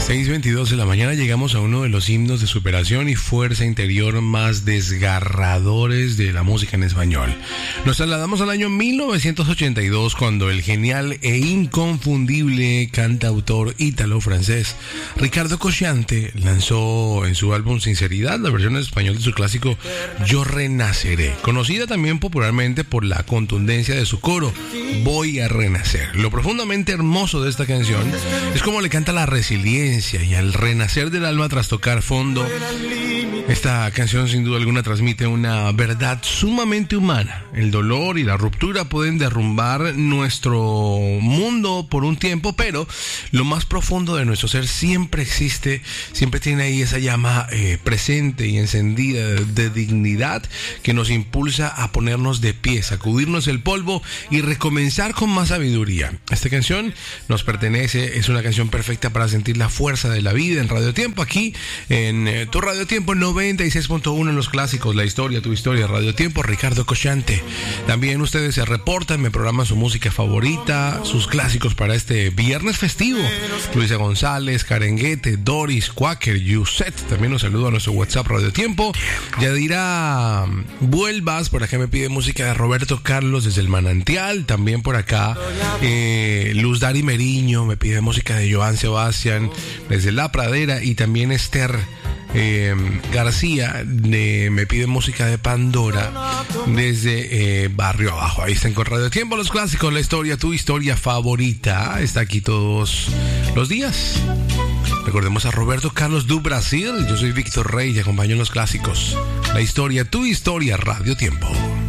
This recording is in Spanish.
6:22 de la mañana llegamos a uno de los himnos de superación y fuerza interior más desgarradores de la música en español. Nos trasladamos al año 1982 cuando el genial e inconfundible cantautor ítalo-francés Ricardo Cocciante lanzó en su álbum Sinceridad la versión en español de su clásico Yo Renaceré, conocida también popularmente por la contundencia de su coro Voy a renacer. Lo profundamente hermoso de esta canción es cómo le canta la resiliencia y al renacer del alma tras tocar fondo. Esta canción sin duda alguna transmite una verdad sumamente humana. El dolor y la ruptura pueden derrumbar nuestro mundo por un tiempo, pero lo más profundo de nuestro ser siempre existe, siempre tiene ahí esa llama presente y encendida de dignidad que nos impulsa a ponernos de pie, sacudirnos el polvo y recomenzar con más sabiduría. Esta canción nos pertenece, es una canción perfecta para sentir la fuerza de la vida en Radio Tiempo, aquí en tu Radio Tiempo 96.1 en los clásicos, la historia, tu historia, Radio Tiempo, Ricardo Cocciante. También ustedes se reportan, me programan su música favorita, sus clásicos para este viernes festivo. Luisa González, Carenguete, Doris, Quaker, Yuset, también nos saludo a nuestro WhatsApp Radio Tiempo. Yadira Vuelvas, por acá me pide música de Roberto Carlos desde el Manantial, también por acá Luz Dari Meriño me pide música de Joan Sebastián desde La Pradera, y también Esther García me pide música de Pandora desde Barrio Abajo. Ahí están con Radio Tiempo, los clásicos, la historia, tu historia favorita. Está aquí todos los días. Recordemos a Roberto Carlos do Brasil. Yo soy Víctor Rey y acompaño en los clásicos, la historia, tu historia, Radio Tiempo.